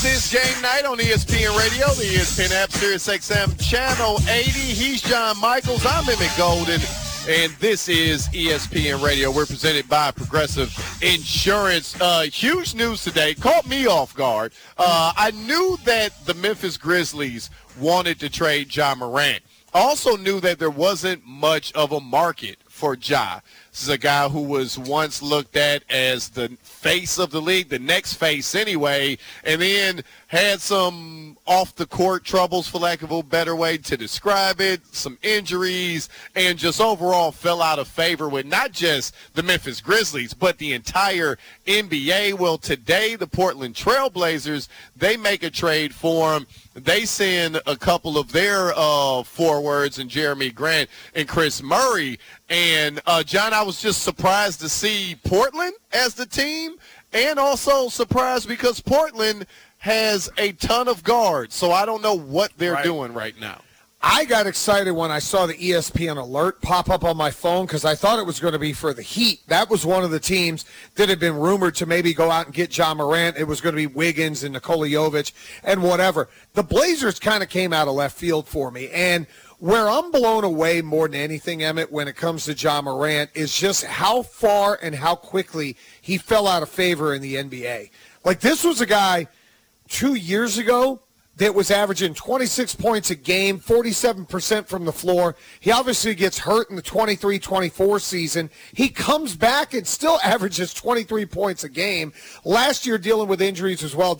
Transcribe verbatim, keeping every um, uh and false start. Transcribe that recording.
is Game Night on E S P N Radio, the E S P N app, Sirius X M Channel eighty. He's John Michaels. I'm Emmett Golden, and this is E S P N Radio. We're presented by Progressive Insurance. Uh, huge news today. Caught me off guard. Uh, I knew that the Memphis Grizzlies wanted to trade Ja Morant. I also knew that there wasn't much of a market for Ja. This is a guy who was once looked at as the face of the league, the next face anyway, and then had some off-the-court troubles, for lack of a better way to describe it, some injuries, and just overall fell out of favor with not just the Memphis Grizzlies, but the entire N B A. Well, today the Portland Trail Blazers, they make a trade for him. They send a couple of their uh, forwards, and Jeremy Grant and Chris Murray. And, uh, John, I was just surprised to see Portland as the team, and also surprised because Portland has a ton of guards, so I don't know what they're right. doing right now. I got excited when I saw the E S P N alert pop up on my phone because I thought it was going to be for the Heat. That was one of the teams that had been rumored to maybe go out and get Ja Morant. It was going to be Wiggins and Nikola Jovic and whatever. The Blazers kind of came out of left field for me, and where I'm blown away more than anything, Emmett, when it comes to Ja Morant is just how far and how quickly he fell out of favor in the N B A. Like, this was a guy two years ago that was averaging twenty-six points a game, forty-seven percent from the floor. He obviously gets hurt in the twenty-three twenty-four season. He comes back and still averages twenty-three points a game. Last year dealing with injuries as well,